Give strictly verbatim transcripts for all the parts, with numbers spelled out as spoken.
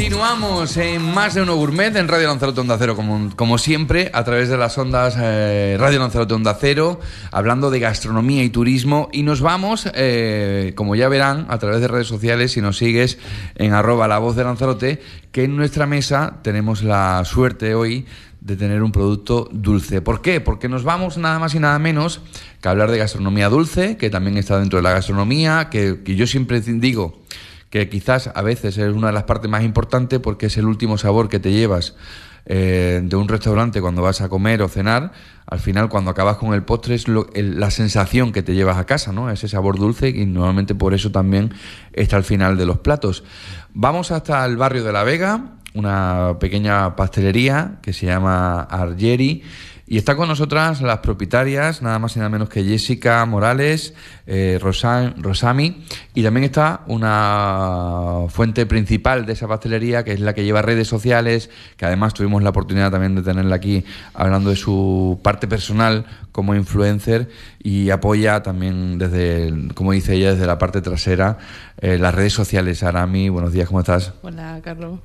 Continuamos en Más de Uno Gourmet en Radio Lanzarote Onda Cero, como, como siempre, a través de las ondas eh, Radio Lanzarote Onda Cero, hablando de gastronomía y turismo. Y nos vamos, eh, como ya verán, a través de redes sociales, si nos sigues en arroba la voz de Lanzarote, que en nuestra mesa tenemos la suerte hoy de tener un producto dulce. ¿Por qué? Porque nos vamos nada más y nada menos que a hablar de gastronomía dulce, que también está dentro de la gastronomía, que, que yo siempre digo que quizás a veces es una de las partes más importantes porque es el último sabor que te llevas eh, de un restaurante cuando vas a comer o cenar. Al final, cuando acabas con el postre, es lo, el, la sensación que te llevas a casa, ¿no? Ese sabor dulce, y normalmente por eso también está al final de los platos. Vamos hasta el barrio de La Vega, una pequeña pastelería que se llama Argeri, y está con nosotras las propietarias, nada más y nada menos que Jessica Morales, eh, Rosa, Rosami, y también está una fuente principal de esa pastelería, que es la que lleva redes sociales, que además tuvimos la oportunidad también de tenerla aquí hablando de su parte personal como influencer, y apoya también desde, como dice ella, desde la parte trasera, eh, las redes sociales. Arami, buenos días, ¿cómo estás? Hola, Carlos.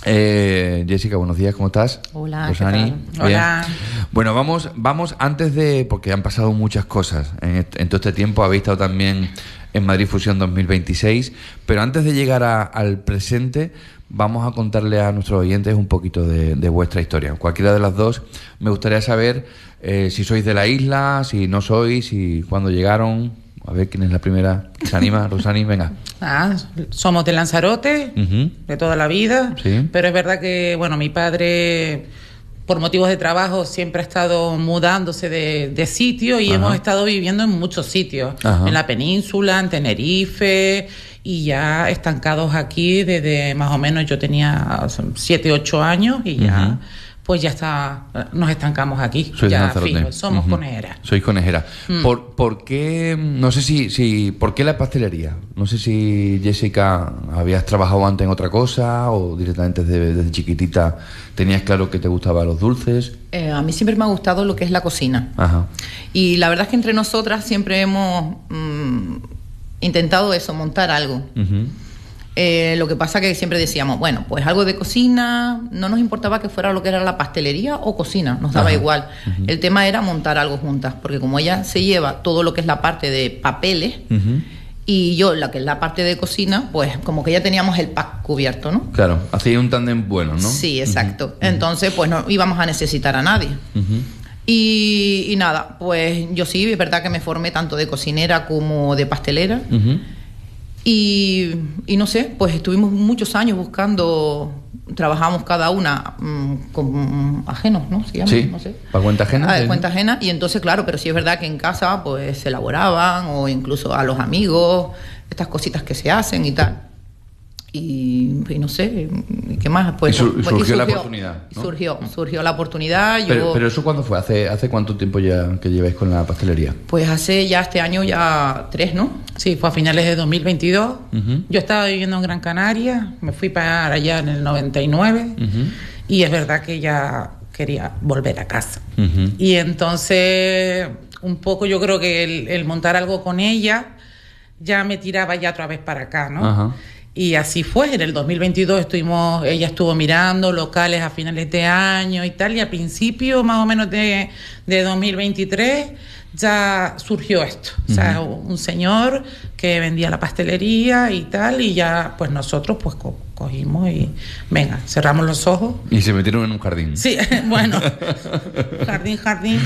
Eh, Jessica, buenos días, ¿cómo estás? Hola, Rosani, ¿qué tal? Hola. Bueno, vamos, vamos antes de, porque han pasado muchas cosas en, este, en todo este tiempo. Habéis estado también en Madrid Fusión dos mil veintiséis, pero antes de llegar a, al presente, vamos a contarle a nuestros oyentes un poquito de, de vuestra historia. Cualquiera de las dos. Me gustaría saber eh, si sois de la isla, si no sois, si cuándo llegaron. A ver quién es la primera que se anima. Rosani, venga. Ah, somos de Lanzarote, uh-huh. de toda la vida, sí. Pero es verdad que, bueno, mi padre, por motivos de trabajo, siempre ha estado mudándose de, de sitio, y Ajá. hemos estado viviendo en muchos sitios, Ajá. en la península, en Tenerife, y ya estancados aquí desde más o menos, yo tenía siete, ocho años, y ya... Uh-huh. Pues ya está, nos estancamos aquí. Sois ya Lanzarote. Fijo, somos uh-huh. conejeras. Sois conejeras. Mm. ¿Por, ¿Por qué, no sé si, si, por qué la pastelería? No sé si, Jessica, habías trabajado antes en otra cosa o directamente desde, desde chiquitita tenías claro que te gustaban los dulces. Eh, a mí siempre me ha gustado lo que es la cocina. Ajá. Y la verdad es que entre nosotras siempre hemos mmm, intentado eso, montar algo. Uh-huh. Eh, lo que pasa que siempre decíamos, bueno, pues algo de cocina, no nos importaba que fuera lo que era la pastelería o cocina, nos daba Ajá. igual. Uh-huh. El tema era montar algo juntas, porque como ella se lleva todo lo que es la parte de papeles, uh-huh. y yo la que es la parte de cocina, pues como que ya teníamos el pack cubierto, ¿no? Claro, hacía un tándem bueno, ¿no? Sí, exacto. Uh-huh. Entonces, pues no íbamos a necesitar a nadie. Uh-huh. Y, y nada, pues yo sí, es verdad que me formé tanto de cocinera como de pastelera. Uh-huh. Y, y no sé, pues estuvimos muchos años buscando, trabajamos cada una mmm, con ajenos, ¿no? ¿Se llama? Sí, no sé. ¿para cuenta ajena? Ah, de cuenta ajena, y entonces, claro, pero sí es verdad que en casa pues se elaboraban, o incluso a los amigos, estas cositas que se hacen y tal. Y, y no sé, ¿qué más? Pues, y, sur, pues, surgió, y surgió la oportunidad, ¿no? Surgió, surgió la oportunidad. Yo, pero, pero ¿eso cuándo fue? ¿Hace, ¿Hace cuánto tiempo ya que lleváis con la pastelería? Pues hace ya este año ya tres, ¿no? Sí, fue a finales de dos mil veintidós. Uh-huh. Yo estaba viviendo en Gran Canaria, me fui para allá en el noventa y nueve, uh-huh. y es verdad que ya quería volver a casa. Uh-huh. Y entonces, un poco yo creo que el, el montar algo con ella ya me tiraba ya otra vez para acá, ¿no? Uh-huh. Y así fue, en el dos mil veintidós estuvimos, ella estuvo mirando locales a finales de año y tal, y a principio más o menos de, de dos mil veintitrés ya surgió esto. Uh-huh. O sea, un señor que vendía la pastelería y tal, y ya pues nosotros pues co- cogimos y venga, cerramos los ojos. Y se metieron en un jardín. Sí, bueno, jardín, jardín.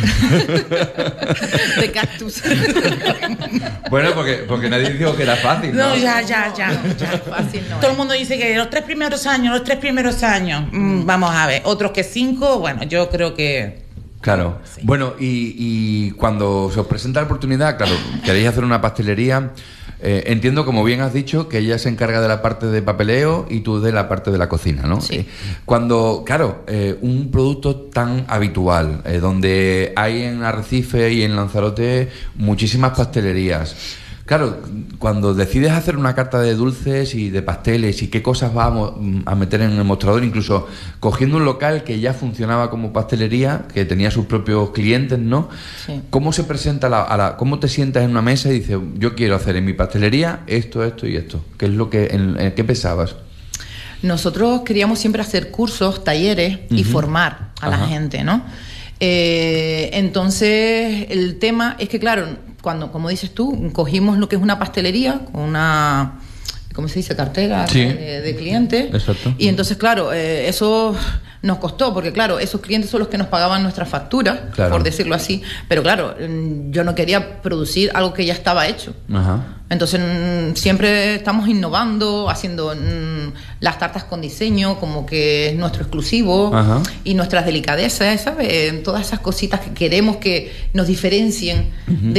De cactus. Bueno, porque, porque nadie dijo que era fácil, ¿no? No, ya, ya, ya. ya. Fácil no Todo es. el mundo dice que los tres primeros años, los tres primeros años, mm, vamos a ver, otros que cinco, bueno, yo creo que... Claro. Sí. Bueno, y, y cuando se os presenta la oportunidad, claro, queréis hacer una pastelería, eh, entiendo, como bien has dicho, que ella se encarga de la parte de papeleo y tú de la parte de la cocina, ¿no? Sí. Eh, cuando, claro, eh, un producto tan habitual, eh, donde hay en Arrecife y en Lanzarote muchísimas pastelerías. Claro, cuando decides hacer una carta de dulces y de pasteles y qué cosas vamos a meter en el mostrador, incluso cogiendo un local que ya funcionaba como pastelería, que tenía sus propios clientes, ¿no? Sí. ¿Cómo se presenta la, a la, cómo te sientas en una mesa y dices, yo quiero hacer en mi pastelería esto, esto y esto? ¿Qué es lo que, en, en qué pensabas? Nosotros queríamos siempre hacer cursos, talleres uh-huh. y formar a Ajá. la gente, ¿no? Eh, entonces, el tema es que, claro, cuando, como dices tú, cogimos lo que es una pastelería con una... ¿cómo se dice? Cartera sí. de, de clientes. Exacto. Y entonces, claro, eh, eso nos costó, porque claro, esos clientes son los que nos pagaban nuestras facturas, claro. por decirlo así. Pero claro, yo no quería producir algo que ya estaba hecho. Ajá. Entonces, siempre estamos innovando, haciendo mmm, las tartas con diseño, como que es nuestro exclusivo, Ajá. y nuestras delicadezas, ¿sabes? Todas esas cositas que queremos que nos diferencien uh-huh.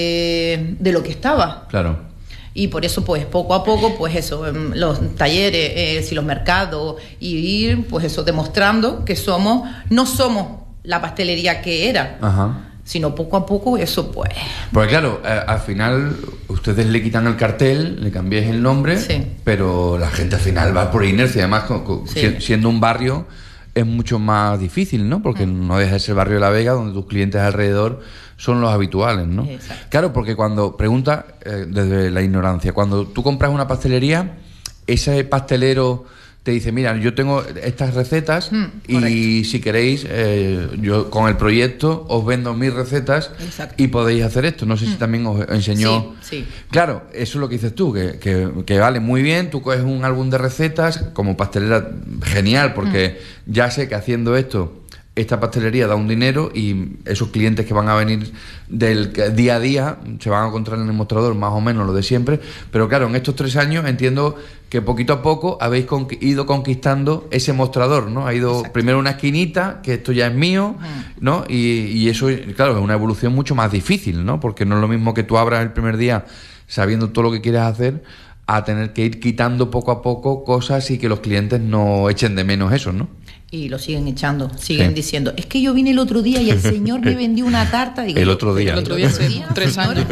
de, de lo que estaba. Claro. Y por eso, pues, poco a poco, pues eso, los talleres, eh, si los mercados, y ir, pues eso, demostrando que somos, no somos la pastelería que era, Ajá. sino poco a poco eso, pues... Porque claro, eh, al final ustedes le quitan el cartel, le cambiáis el nombre, sí. pero la gente al final va por inercia, además con, con, sí. siendo un barrio es mucho más difícil, ¿no? Porque mm. no deja de ser el barrio de La Vega, donde tus clientes alrededor son los habituales, ¿no? Exacto. Claro, porque cuando pregunta eh, desde la ignorancia, cuando tú compras una pastelería, ese pastelero te dice, mira, yo tengo estas recetas mm, y si queréis, eh, yo con el proyecto os vendo mis recetas Exacto. y podéis hacer esto. No sé mm. si también os enseñó... Sí, sí. Claro, eso es lo que dices tú, que, que, que vale muy bien, tú coges un álbum de recetas como pastelera, genial, porque mm. ya sé que haciendo esto... esta pastelería da un dinero y esos clientes que van a venir del día a día se van a encontrar en el mostrador más o menos lo de siempre, pero claro, en estos tres años entiendo que poquito a poco habéis con, ido conquistando ese mostrador, ¿no? Ha ido Exacto. primero una esquinita, que esto ya es mío, ¿no? Y, y eso, claro, es una evolución mucho más difícil, ¿no? Porque no es lo mismo que tú abras el primer día sabiendo todo lo que quieres hacer a tener que ir quitando poco a poco cosas y que los clientes no echen de menos eso, ¿no? Y lo siguen echando, siguen sí. diciendo, es que yo vine el otro día y el señor me vendió una tarta. Digo, el otro día. El otro día hace tres años.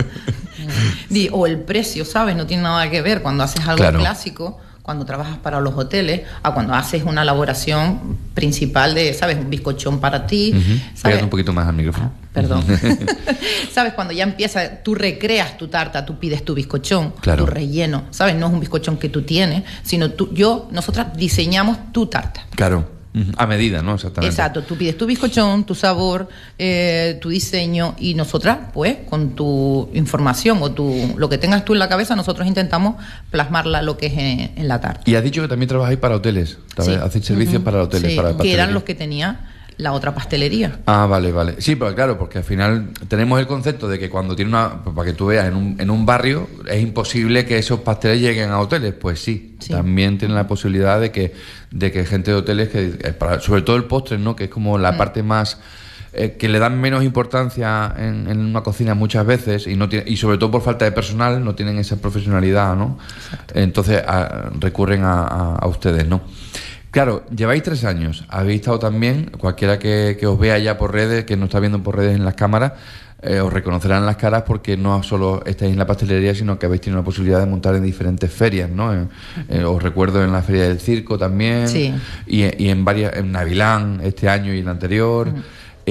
O el precio, ¿sabes? No tiene nada que ver cuando haces algo claro. clásico, cuando trabajas para los hoteles, a cuando haces una elaboración principal de, ¿sabes? Un bizcochón para ti. Uh-huh. ¿sabes? Pégate un poquito más al micrófono. Ah, perdón. ¿Sabes? Cuando ya empieza, tú recreas tu tarta, tú pides tu bizcochón, claro. tu relleno, ¿sabes? No es un bizcochón que tú tienes, sino tú, yo, nosotras diseñamos tu tarta. Claro. A medida, ¿no? Exactamente. Exacto, tú pides tu bizcochón, tu sabor, eh, tu diseño y nosotras, pues, con tu información o tu lo que tengas tú en la cabeza, nosotros intentamos plasmarla lo que es en, en la tarta. Y has dicho que también trabajáis para hoteles, sí. hacéis servicios uh-huh. para hoteles, sí, para que eran los que tenía la otra pastelería. Ah, vale, vale. Sí, pero claro, porque al final tenemos el concepto de que cuando tiene una, para que tú veas, en un, en un barrio es imposible que esos pasteles lleguen a hoteles. Pues sí, sí. también tienen la posibilidad de que, de que gente de hoteles, que para, sobre todo el postre, ¿no? Que es como la mm. parte más... Eh, que le dan menos importancia en, en una cocina muchas veces y no tiene, y sobre todo por falta de personal no tienen esa profesionalidad, ¿no? Exacto. Entonces a, recurren a, a, a ustedes, ¿no? Claro, lleváis tres años, habéis estado también, cualquiera que, que os vea ya por redes, que nos está viendo por redes en las cámaras, eh, os reconocerán las caras porque no solo estáis en la pastelería, sino que habéis tenido la posibilidad de montar en diferentes ferias, ¿no? Eh, eh, os recuerdo en la Feria del Circo también, sí. y, y en varias, en Navilán este año y el anterior. Uh-huh.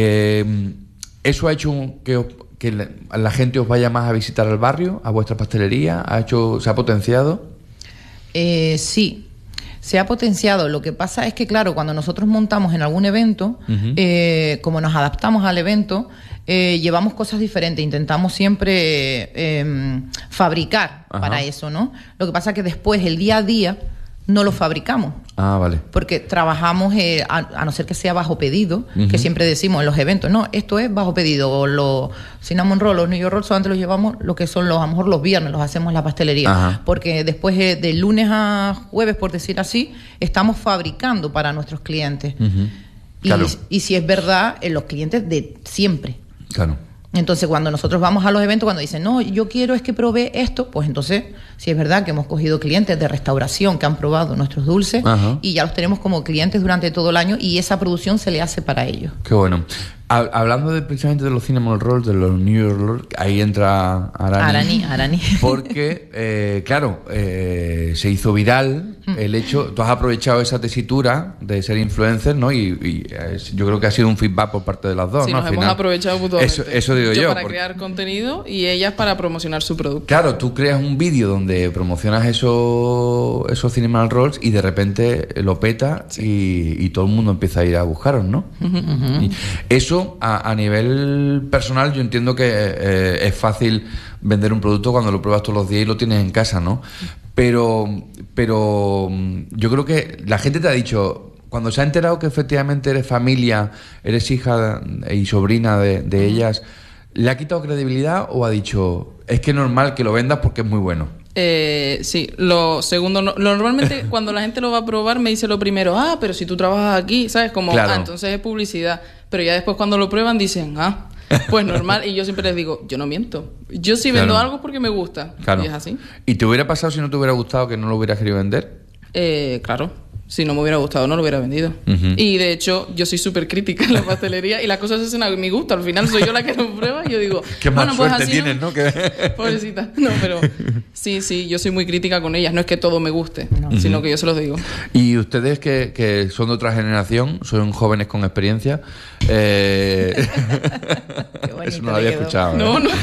eh, ¿Eso ha hecho que, os, que la, la gente os vaya más a visitar al barrio, a vuestra pastelería? ¿Ha hecho, ¿Se ha potenciado? Eh, sí. Se ha potenciado. Lo que pasa es que, claro, cuando nosotros montamos en algún evento, uh-huh. eh, como nos adaptamos al evento, eh, llevamos cosas diferentes. Intentamos siempre eh, fabricar Ajá. para eso, ¿no? Lo que pasa es que después, el día a día, no lo fabricamos. Ah, vale. Porque trabajamos, eh, a, a no ser que sea bajo pedido, uh-huh. que siempre decimos en los eventos, no, esto es bajo pedido. O los cinnamon rolls, los New York rolls, solamente los llevamos, lo que son los, a lo mejor los viernes, los hacemos en la pastelería. Ajá. Porque después eh, de lunes a jueves, por decir así, estamos fabricando para nuestros clientes. Uh-huh. Y, claro. y si es verdad, en los clientes de siempre. Claro. Entonces, cuando nosotros vamos a los eventos, cuando dicen, no, yo quiero es que probé esto, pues entonces, sí es verdad que hemos cogido clientes de restauración que han probado nuestros dulces Ajá. y ya los tenemos como clientes durante todo el año y esa producción se le hace para ellos. Qué bueno. Hablando de, precisamente de los cinnamon rolls, de los New York rolls, ahí entra Arani. Arani, Arani. Porque, eh, claro, eh, se hizo viral el hecho, tú has aprovechado esa tesitura de ser influencer, ¿no? Y, y es, yo creo que ha sido un feedback por parte de las dos, sí, ¿no? nos Al hemos final, aprovechado mutuamente. Eso, eso digo yo. Yo para porque, crear contenido y ellas para promocionar su producto. claro, tú creas un vídeo donde promocionas eso, esos Cinemal Rolls y de repente lo peta sí. y, y todo el mundo empieza a ir a buscaros, ¿no? Uh-huh, uh-huh. Y eso, a, a nivel personal, yo entiendo que eh, es fácil vender un producto cuando lo pruebas todos los días y lo tienes en casa, ¿no? Pero, pero yo creo que la gente te ha dicho, cuando se ha enterado que efectivamente eres familia, eres hija y sobrina de, de ellas, ¿le ha quitado credibilidad o ha dicho, es que es normal que lo vendas porque es muy bueno? Eh, sí, lo segundo, no, normalmente cuando la gente lo va a probar me dice lo primero, ah, pero si tú trabajas aquí, ¿sabes? Como, claro. ah, entonces es publicidad. Pero ya después cuando lo prueban dicen, ah, pues normal. Y yo siempre les digo, yo no miento. Yo sí vendo claro. algo porque me gusta. Claro. Y es así. ¿Y te hubiera pasado si no te hubiera gustado que no lo hubieras querido vender? Eh, claro. Si no me hubiera gustado, no lo hubiera vendido. Uh-huh. Y de hecho, yo soy súper crítica en la pastelería y las cosas se hacen a mi gusto. Al final soy yo la que lo prueba y yo digo... Qué bueno, más pues suerte así tienes, no... ¿no? Que... Pobrecita. No, pero sí, sí, yo soy muy crítica con ellas. No es que todo me guste, no. uh-huh. sino que yo se los digo. Y ustedes que, que son de otra generación, son jóvenes con experiencia... Eh... eso no lo había escuchado. No, no.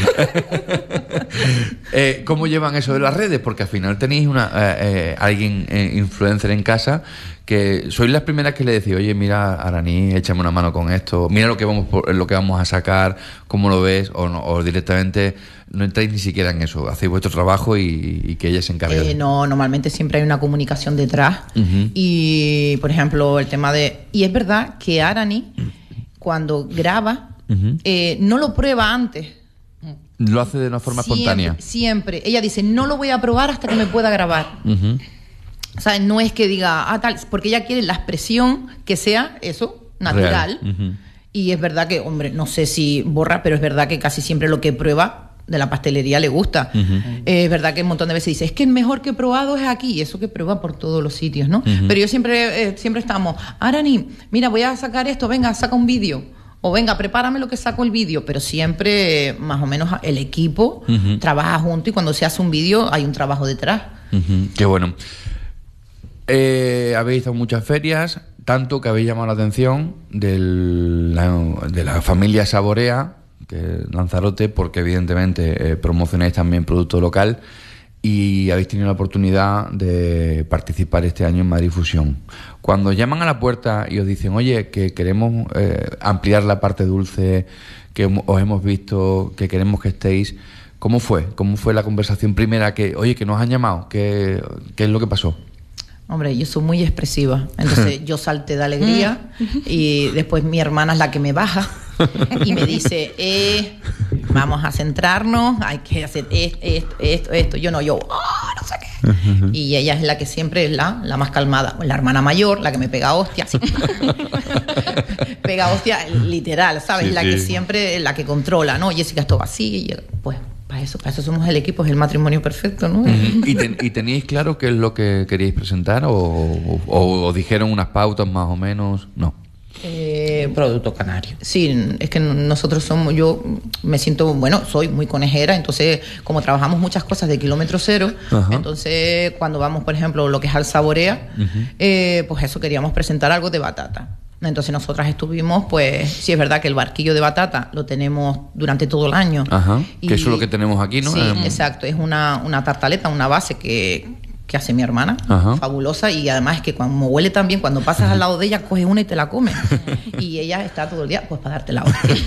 eh, ¿Cómo llevan eso de las redes? Porque al final tenéis una eh, eh, alguien eh, influencer en casa que sois las primeras que le decís, oye, mira, Araní, échame una mano con esto, mira lo que vamos por, lo que vamos a sacar, cómo lo ves, o, no, o directamente no entráis ni siquiera en eso, hacéis vuestro trabajo y, y que ella se encargue. Eh, no, normalmente siempre hay una comunicación detrás. Uh-huh. Y, por ejemplo, el tema de... Y es verdad que Araní, cuando graba, uh-huh. eh, no lo prueba antes. Lo hace de una forma siempre, espontánea. Siempre. Ella dice, no lo voy a probar hasta que me pueda grabar. Uh-huh. O sea, no es que diga, ah, tal, porque ella quiere la expresión que sea eso, natural. Uh-huh. Y es verdad que, hombre, no sé si borra, pero es verdad que casi siempre lo que prueba de la pastelería le gusta. Uh-huh. Eh, es verdad que un montón de veces dice, es que el mejor que he probado es aquí, y eso que prueba por todos los sitios, ¿no? Uh-huh. Pero yo siempre, eh, siempre estamos, Araní, mira, voy a sacar esto, venga, saca un vídeo. O venga, prepárame lo que saco el vídeo, pero siempre, eh, más o menos, el equipo uh-huh. trabaja junto y cuando se hace un vídeo hay un trabajo detrás. Uh-huh. Qué bueno. Eh, habéis estado en muchas ferias, tanto que habéis llamado la atención del, la, de la familia Saborea, que Lanzarote, porque evidentemente eh, promocionáis también producto local y habéis tenido la oportunidad de participar este año en Madrid Fusión. Cuando llaman a la puerta y os dicen, oye, que queremos eh, ampliar la parte dulce, que os hemos visto, que queremos que estéis, ¿cómo fue? ¿Cómo fue la conversación primera? Que, oye, que nos han llamado, ¿qué, qué es lo que pasó? Hombre, yo soy muy expresiva, entonces yo salté de alegría y después mi hermana es la que me baja y me dice, eh, vamos a centrarnos, hay que hacer esto, esto, esto, esto. Yo no, yo, oh, no sé qué. Y ella es la que siempre es la, la más calmada, la hermana mayor, la que me pega hostia, así. Pega hostia literal, ¿sabes? Sí, la sí. que siempre, la que controla, ¿no? Jessica, esto va así, y pues... Para eso, para eso somos el equipo, es el matrimonio perfecto, ¿no? Uh-huh. ¿Y, ten, ¿Y teníais claro qué es lo que queríais presentar? ¿O, o, o, o dijeron unas pautas más o menos? No. Eh, producto canario. Sí, es que nosotros somos, yo me siento, bueno, soy muy conejera, entonces como trabajamos muchas cosas de kilómetro cero, uh-huh. entonces cuando vamos, por ejemplo, lo que es al Saborea, uh-huh. eh, pues eso, queríamos presentar algo de batata. Entonces nosotras estuvimos, pues sí es verdad que el barquillo de batata lo tenemos durante todo el año. Ajá, y, que eso es lo que tenemos aquí, ¿no? Sí, um... exacto, es una, una tartaleta, una base que, que hace mi hermana, Ajá. fabulosa, y además es que como huele tan bien, cuando pasas al lado de ella, coges una y te la comes. Y ella está todo el día, pues para darte la hostia.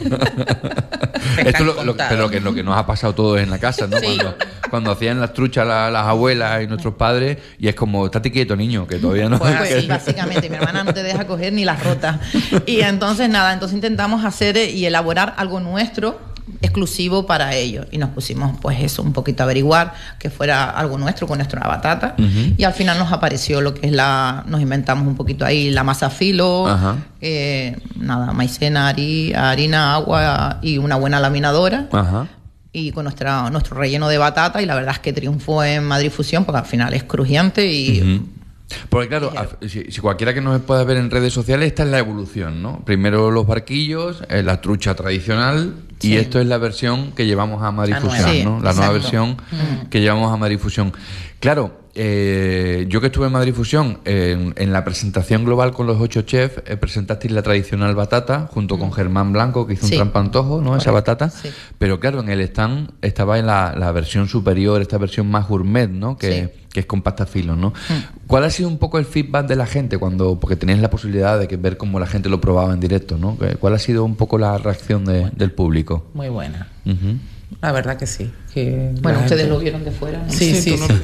Esto lo, lo, pero que lo que nos ha pasado todos en la casa, ¿no? Sí. Cuando, cuando hacían las truchas la, las abuelas y nuestros padres, y es como, estate quieto, niño, que todavía no... Pues, pues sí, básicamente, mi hermana no te deja coger ni las rotas. Y entonces, nada, entonces intentamos hacer y elaborar algo nuestro, exclusivo para ellos, y nos pusimos pues eso, un poquito a averiguar que fuera algo nuestro con nuestra batata, uh-huh. y al final nos apareció lo que es la, nos inventamos un poquito ahí la masa filo, uh-huh. eh, nada, maicena, hari, harina, agua y una buena laminadora, uh-huh. y con nuestra, nuestro relleno de batata, y la verdad es que triunfó en Madrid Fusión porque al final es crujiente y... Uh-huh. Porque claro, si, si cualquiera que nos pueda ver en redes sociales, esta es la evolución, ¿no? Primero los barquillos, eh, la trucha tradicional, Sí. Y esto es la versión que llevamos a Madrid la Fusión, nueva. ¿no? Sí, la exacto. nueva versión Mm. que llevamos a Madrid Fusión. Claro, eh, yo que estuve en Madrid Fusión, en, en la presentación global con los ocho chefs, eh, presentasteis la tradicional batata junto mm. con Germán Blanco, que hizo Sí. un trampantojo, ¿no? Correcto. Esa batata. Sí. Pero claro, en el stand estaba en la, la versión superior, esta versión más gourmet, ¿no? Que, sí. que es con pasta filos, ¿no? Mm. ¿Cuál ha sido un poco el feedback de la gente cuando, porque tenéis la posibilidad de que ver cómo la gente lo probaba en directo, ¿no? ¿Cuál ha sido un poco la reacción de, bueno, del público? Muy buena. Uh-huh. La verdad que sí. Que bueno, ustedes gente... lo vieron de fuera, ¿no? Sí, sí, sí. No sí.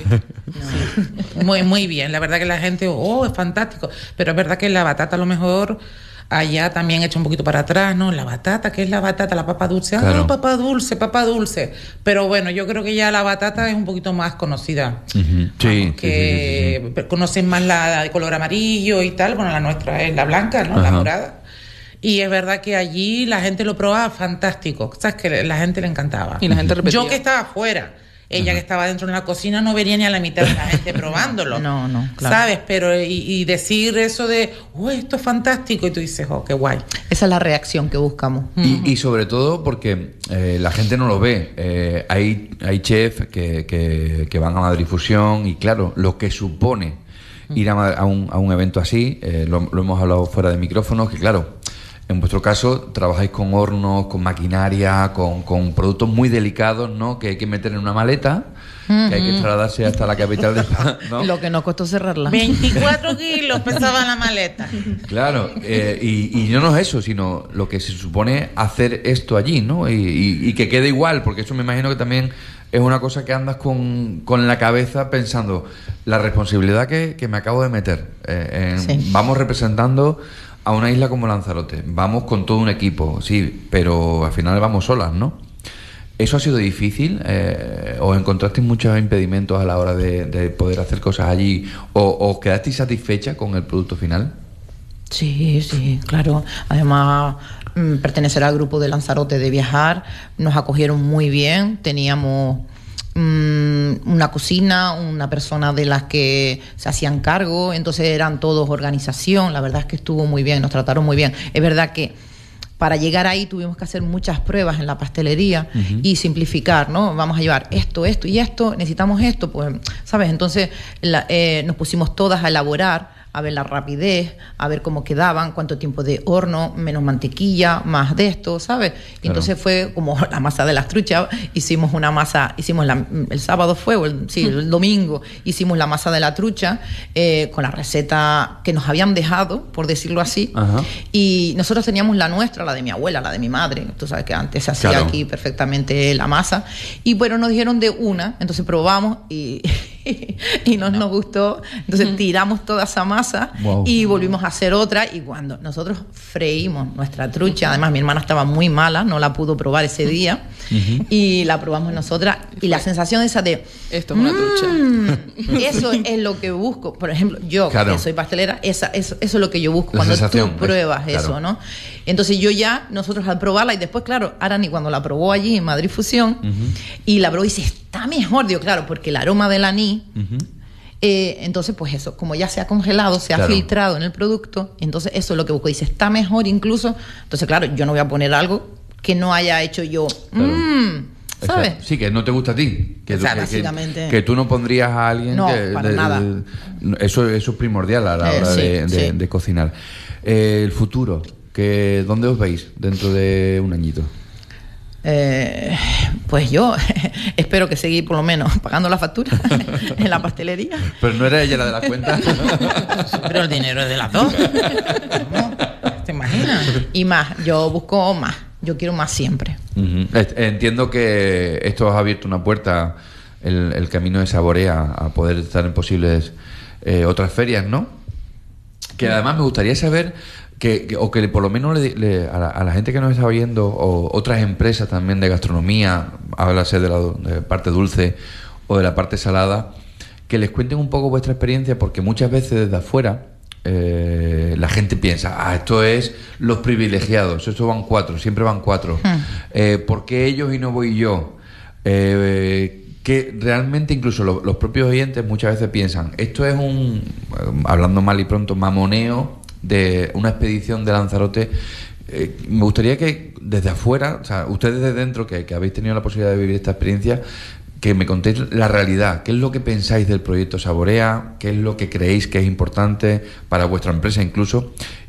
No. Muy, muy bien. La verdad que la gente, oh, es fantástico. Pero es verdad que la batata a lo mejor allá también echa un poquito para atrás, ¿no? La batata, ¿qué es la batata? La papa dulce. Claro. Ah, papa dulce, papa dulce. Pero bueno, yo creo que ya la batata es un poquito más conocida. Uh-huh. Sí, Vamos, que sí, sí, sí, sí. conocen más la de color amarillo y tal. Bueno, la nuestra es la blanca, ¿no? Ajá. La morada. Y es verdad que allí la gente lo probaba fantástico. ¿Sabes? Que la gente le encantaba. Y la gente repetía. Yo que estaba afuera. Ella Ajá. que estaba dentro de la cocina no vería ni a la mitad de la gente probándolo. No, no, claro. ¿Sabes? Pero y, y decir eso de, oh, esto es fantástico, y tú dices, oh, qué guay. Esa es la reacción que buscamos. Y, y sobre todo porque eh, la gente no lo ve. Eh, hay, hay chefs que, que, que van a Madrid Fusión y claro, lo que supone ir a, a, un, a un evento así, eh, lo, lo hemos hablado fuera de micrófonos, que claro, en vuestro caso trabajáis con hornos, con maquinaria, con, con productos muy delicados, ¿no? Que hay que meter en una maleta, uh-huh. que hay que trasladarse hasta la capital de España, ¿no? Lo que nos costó cerrarla. veinticuatro kilos pesaba la maleta. Claro, eh, y, y no es eso, sino lo que se supone hacer esto allí, ¿no? Y, y, y que quede igual, porque eso me imagino que también es una cosa que andas con, con la cabeza pensando, la responsabilidad que, que me acabo de meter. Eh, en, sí. Vamos representando a una isla como Lanzarote, vamos con todo un equipo, sí, pero al final vamos solas, ¿no? ¿Eso ha sido difícil? Eh, ¿O encontrasteis muchos impedimentos a la hora de, de poder hacer cosas allí? ¿O, o quedasteis satisfecha con el producto final? Sí, sí, claro. Además, mmm, pertenecer al grupo de Lanzarote de Viajar, nos acogieron muy bien, teníamos una cocina, una persona de las que se hacían cargo, entonces eran todos organización. La verdad es que estuvo muy bien, nos trataron muy bien. Es verdad que para llegar ahí tuvimos que hacer muchas pruebas en la pastelería uh-huh. y simplificar, ¿no? Vamos a llevar esto, esto y esto, necesitamos esto, pues, ¿sabes? Entonces la, eh, nos pusimos todas a elaborar, a ver la rapidez, a ver cómo quedaban, cuánto tiempo de horno, menos mantequilla, más de esto, ¿sabes? Claro. Entonces fue como la masa de las truchas, hicimos una masa, hicimos la, el sábado fue, o el, sí, el domingo, hicimos la masa de la trucha eh, con la receta que nos habían dejado, por decirlo así, ajá. y nosotros teníamos la nuestra, la de mi abuela, la de mi madre, tú sabes que antes se hacía claro. aquí perfectamente la masa, y bueno, nos dijeron de una, entonces probamos y... y no, no nos gustó, entonces mm. tiramos toda esa masa wow. y volvimos a hacer otra, y cuando nosotros freímos nuestra trucha, además mi hermana estaba muy mala, no la pudo probar ese día uh-huh. y la probamos nosotras, y la sensación esa de esto es una mmm, trucha, eso es lo que busco, por ejemplo, yo claro. que soy pastelera, esa, eso, eso es lo que yo busco la cuando tú pruebas es, eso, claro. ¿no? Entonces yo ya, nosotros al probarla, y después claro, Arani cuando la probó allí en Madrid Fusión uh-huh. y la probó y dice, está mejor, digo, claro, porque el aroma del anís uh-huh. eh, entonces pues eso, como ya se ha congelado, se claro. ha filtrado en el producto, entonces eso es lo que busco, dice, está mejor incluso, entonces claro, yo no voy a poner algo que no haya hecho yo, claro. mmm, ¿sabes? Exacto. Sí, que no te gusta a ti, que, o sea, tú, que, básicamente... que, que tú no pondrías a alguien no, que, para de, nada. De, eso, eso es primordial a la hora eh, sí, de, de, sí. de cocinar. Eh, el futuro, que, ¿dónde os veis dentro de un añito? Eh, pues yo espero que seguir por lo menos pagando la factura en la pastelería. Pero no era ella la de la cuenta. Pero el dinero es de las dos. ¿Cómo? ¿Te imaginas? Y más, yo busco más, yo quiero más siempre. Uh-huh. Entiendo que esto os ha abierto una puerta, el, el camino de Saborea, a poder estar en posibles eh, otras ferias, ¿no? Que además me gustaría saber que, que o que por lo menos le, le, a, la, a la gente que nos está oyendo, o otras empresas también de gastronomía, háblase de la de parte dulce o de la parte salada, que les cuenten un poco vuestra experiencia, porque muchas veces desde afuera eh, la gente piensa, ah, esto es los privilegiados, esto van cuatro, siempre van cuatro, hmm. eh, ¿por qué ellos y no voy yo? Eh, que realmente incluso los, los propios oyentes muchas veces piensan, esto es un, hablando mal y pronto, mamoneo de una expedición de Lanzarote Eh, me gustaría que desde afuera, o sea, ustedes desde dentro, que, que habéis tenido la posibilidad de vivir esta experiencia, que me contéis la realidad. ¿Qué es lo que pensáis del proyecto Saborea? ¿Qué es lo que creéis que es importante para vuestra empresa incluso?